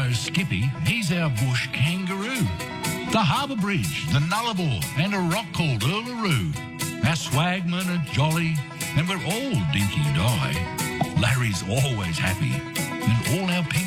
knows Skippy. He's our bush kangaroo. The Harbour Bridge, the Nullarbor, and a rock called Uluru. Our swagmen are jolly, and we're all dinky-die. Larry's always happy, and all our penguins